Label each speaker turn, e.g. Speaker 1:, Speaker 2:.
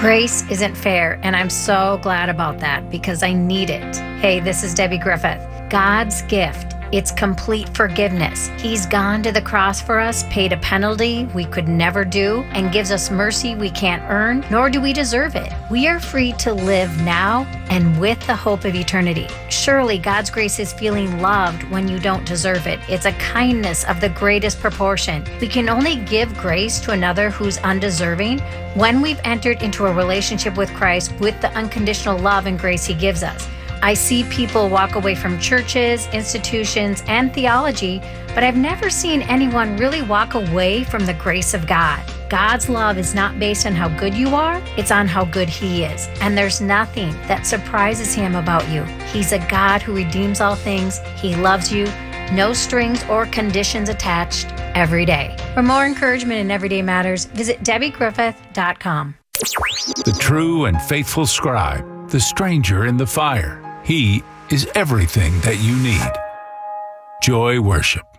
Speaker 1: Grace isn't fair, and I'm so glad about that because I need it. Hey, this is Debbie Griffith. God's gift. It's complete forgiveness. He's gone to the cross for us, paid a penalty we could never do, and gives us mercy we can't earn, nor do we deserve it. We are free to live now and with the hope of eternity. Surely God's grace is feeling loved when you don't deserve it. It's a kindness of the greatest proportion. We can only give grace to another who's undeserving when we've entered into a relationship with Christ with the unconditional love and grace He gives us. I see people walk away from churches, institutions, and theology, but I've never seen anyone really walk away from the grace of God. God's love is not based on how good you are, it's on how good He is. And there's nothing that surprises Him about you. He's a God who redeems all things. He loves you, no strings or conditions attached, every day. For more encouragement in Everyday Matters, visit DebbieGriffith.com.
Speaker 2: The true and faithful scribe, the stranger in the fire. He is everything that you need. Joy Worship.